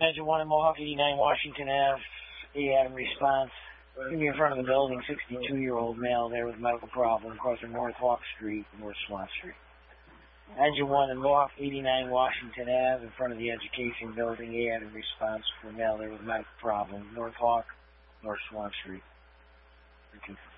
Engine 1 in Mohawk, 89 Washington Ave. A Adam response. Give me in front of the building, 62-year-old male there with medical problem, crossing North Hawk Street, North Swan Street. Engine 1 in Mohawk, 89 Washington Ave, in front of the education building. A Adam response for male there with medical problem, North Hawk, North Swan Street.